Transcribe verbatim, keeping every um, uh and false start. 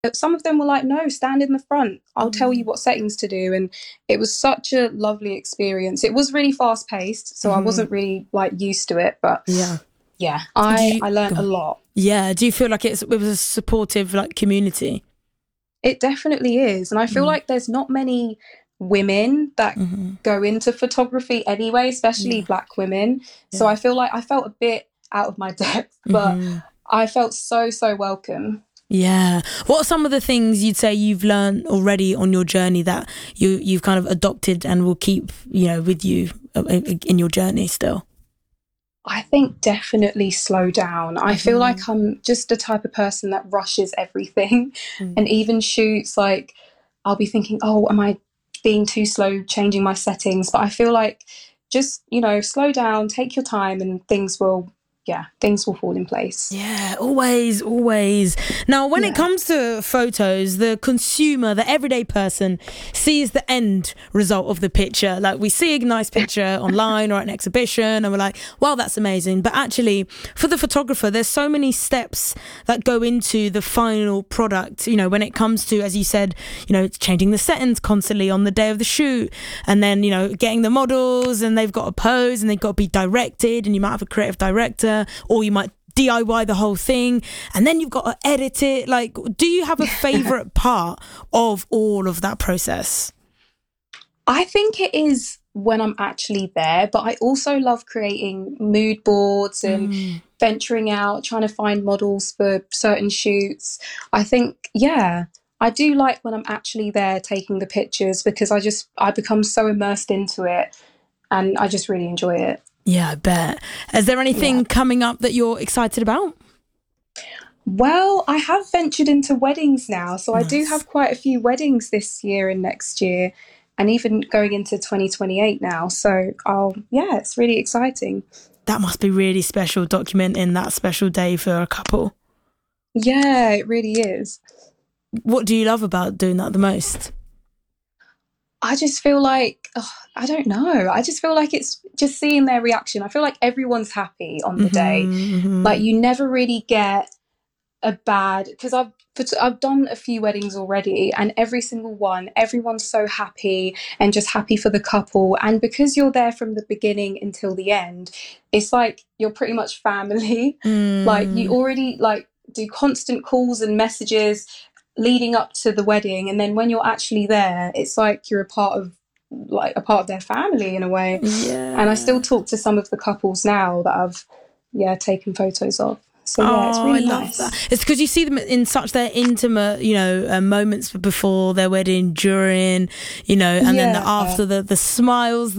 some of them were like, no, stand in the front. I'll tell you what settings to do. And it was such a lovely experience. It was really fast paced, so mm-hmm. I wasn't really like used to it, but yeah, yeah, I, you, I learned a lot. Yeah. Do you feel like it's, it was a supportive like community? It definitely is. And I feel mm. like there's not many women that mm-hmm. go into photography anyway, especially yeah. Black women. Yeah. So I feel like I felt a bit out of my depth, but mm-hmm. I felt so, so welcome. Yeah. What are some of the things you'd say you've learned already on your journey that you, you've kind of adopted and will keep, you know, with you in your journey still? I think definitely slow down. I mm-hmm. feel like I'm just the type of person that rushes everything mm. and even shoots, like I'll be thinking, oh, am I being too slow changing my settings? But I feel like just, you know, slow down, take your time and things will yeah, things will fall in place. Yeah, always, always. Now, when yeah. it comes to photos, the consumer, the everyday person sees the end result of the picture. Like we see a nice picture online or at an exhibition and we're like, wow, that's amazing. But actually, for the photographer, there's so many steps that go into the final product. You know, when it comes to, as you said, you know, changing the settings constantly on the day of the shoot and then, you know, getting the models and they've got to pose and they've got to be directed and you might have a creative director. Or you might D I Y the whole thing and then you've got to edit it. Like, do you have a favourite part of all of that process? I think it is when I'm actually there, but I also love creating mood boards and mm. venturing out, trying to find models for certain shoots. I think, yeah, I do like when I'm actually there taking the pictures because I just, I become so immersed into it and I just really enjoy it. Yeah, I bet. Is there anything yeah. coming up that you're excited about? Well, I have ventured into weddings now. So nice. I do have quite a few weddings this year and next year and even going into twenty twenty-eight now. So, I'll, yeah, it's really exciting. That must be really special, documenting that special day for a couple. Yeah, it really is. What do you love about doing that the most? I just feel like, oh, I don't know. I just feel like it's just seeing their reaction. I feel like everyone's happy on the mm-hmm, day. Mm-hmm. Like you never really get a bad, because I've I've done a few weddings already and every single one, everyone's so happy and just happy for the couple. And because you're there from the beginning until the end, it's like you're pretty much family. Mm. Like you already like do constant calls and messages leading up to the wedding, and then when you're actually there it's like you're a part of like a part of their family in a way. Yeah. And I still talk to some of the couples now that I've yeah taken photos of, so yeah, oh, it's really I love nice. That. It's because you see them in such their intimate, you know, uh, moments before their wedding, during, you know, and yeah. then the, after the the smiles,